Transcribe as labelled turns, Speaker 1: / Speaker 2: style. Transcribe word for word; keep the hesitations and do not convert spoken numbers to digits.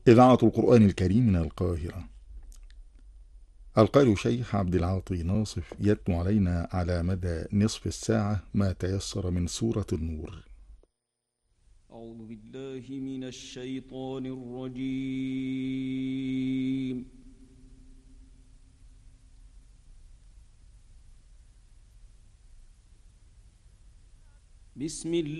Speaker 1: إذاعة القرآن الكريم من القاهرة. القارئ شيخ عبد العاطي ناصف يتلو علينا على مدى نصف الساعة ما تيسر من سورة النور.
Speaker 2: أعوذ بالله من الشيطان الرجيم. بسم الله